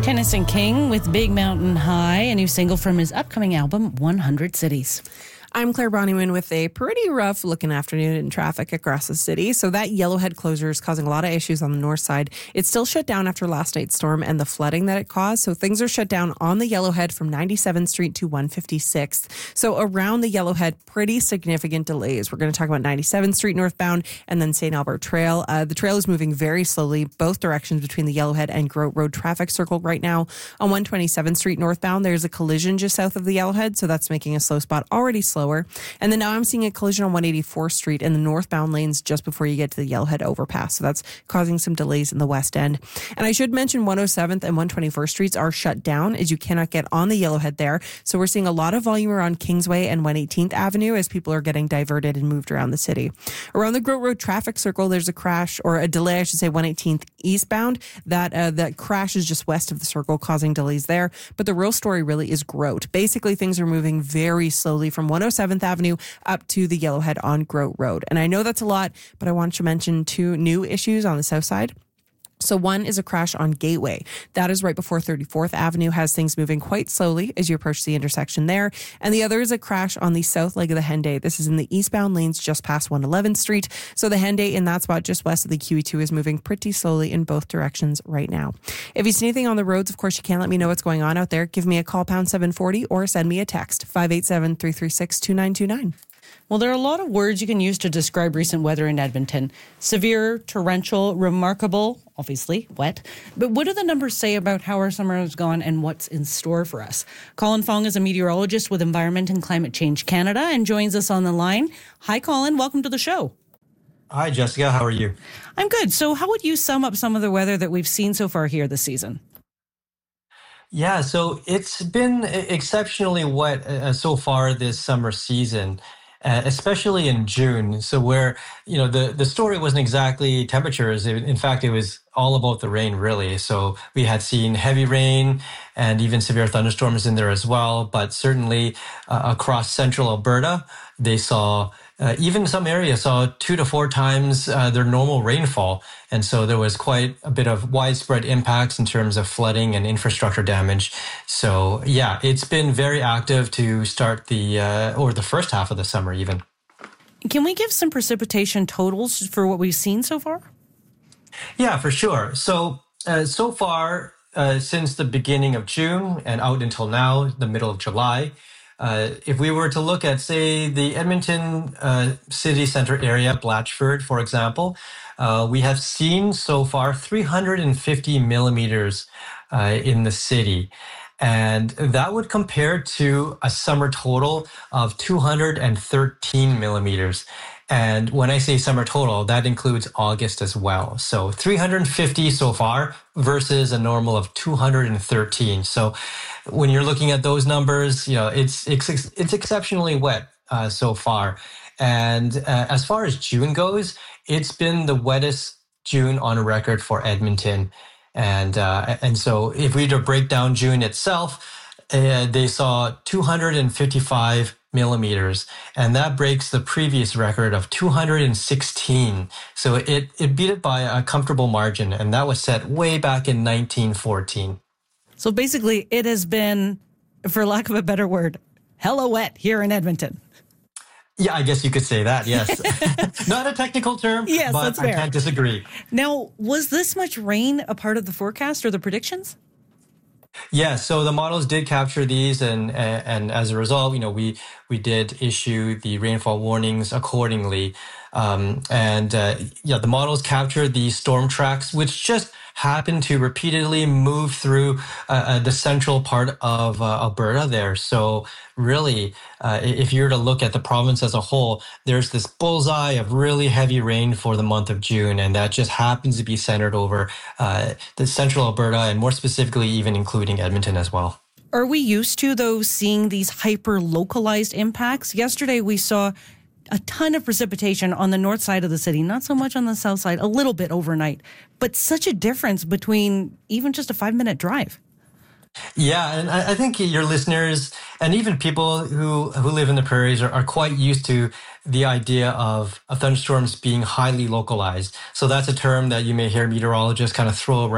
Tennyson King with Big Mountain High, a new single from his upcoming album, 100 Cities. I'm Claire Bonnyman with a pretty rough looking afternoon in traffic across the city. So that Yellowhead closure is causing a lot of issues on the north side. It's still shut down after last night's storm and the flooding that it caused. So things are shut down on the Yellowhead from 97th Street to 156th. So around the Yellowhead, pretty significant delays. We're going to talk about 97th Street northbound and then St. Albert Trail. The trail is moving very slowly, both directions between the Yellowhead and Grote Road traffic circle right now. On 127th Street northbound, there's a collision just south of the Yellowhead. So that's making a slow spot already slower. And then now I'm seeing a collision on 184th Street in the northbound lanes just before you get to the Yellowhead overpass. So that's causing some delays in the west end. And I should mention 107th and 121st Streets are shut down as you cannot get on the Yellowhead there. So we're seeing a lot of volume around Kingsway and 118th Avenue as people are getting diverted and moved around the city. Around the Grote Road traffic circle, there's a crash or a delay, I should say, 118th eastbound. That crash is just west of the circle, causing delays there. But the real story really is Grote. Basically, things are moving very slowly from 107th Avenue up to the Yellowhead on Grote Road. And I know that's a lot, but I want to mention two new issues on the south side. So one is a crash on Gateway. That is right before 34th Avenue, has things moving quite slowly as you approach the intersection there. And the other is a crash on the south leg of the Henday. This is in the eastbound lanes just past 111th Street. So the Henday in that spot just west of the QE2 is moving pretty slowly in both directions right now. If you see anything on the roads, of course, you can let me know what's going on out there. Give me a call, pound 740, or send me a text, 587-336-2929. Well, there are a lot of words you can use to describe recent weather in Edmonton. Severe, torrential, remarkable, obviously wet. But what do the numbers say about how our summer has gone and what's in store for us? Colin Fong is a meteorologist with Environment and Climate Change Canada and joins us on the line. Hi, Colin. Welcome to the show. Hi, Jessica. How are you? I'm good. So how would you sum up some of the weather that we've seen so far here this season? Yeah, so it's been exceptionally wet so far this summer season. Especially in June. So where, the story wasn't exactly temperatures. In fact, it was all about the rain, really. So we had seen heavy rain and even severe thunderstorms in there as well. But certainly across central Alberta, they saw, even some areas saw 2 to 4 times their normal rainfall. And so there was quite a bit of widespread impacts in terms of flooding and infrastructure damage. So yeah, it's been very active to start the first half of the summer even. Can we give some precipitation totals for what we've seen so far? Yeah, for sure. So, so far, since the beginning of June and out until now, the middle of July, if we were to look at, say, the Edmonton city center area, Blatchford, for example, we have seen so far 350 millimeters in the city. And that would compare to a summer total of 213 millimeters. And when I say summer total, that includes August as well. So 350 so far versus a normal of 213. So when you're looking at those numbers, it's exceptionally wet so far. And as far as June goes, it's been the wettest June on record for Edmonton. And so if we were to break down June itself, they saw 255 millimeters, and that breaks the previous record of 216. So it beat it by a comfortable margin, and that was set way back in 1914. So basically, it has been, for lack of a better word, hella wet here in Edmonton. Yeah, I guess you could say that, yes. Not a technical term, yes, but that's fair. I can't disagree. Now, was this much rain a part of the forecast or the predictions? Yeah, so the models did capture these, and as a result, we did issue the rainfall warnings accordingly. The models captured the storm tracks, which just happened to repeatedly move through the central part of Alberta there. So really, if you were to look at the province as a whole, there's this bullseye of really heavy rain for the month of June, and that just happens to be centered over the central Alberta, and more specifically, even including Edmonton as well. Are we used to, though, seeing these hyper-localized impacts? Yesterday, we saw a ton of precipitation on the north side of the city, not so much on the south side, a little bit overnight, but such a difference between even just a 5-minute drive. Yeah, and I think your listeners and even people who live in the prairies are quite used to the idea of thunderstorms being highly localized. So that's a term that you may hear meteorologists kind of throw around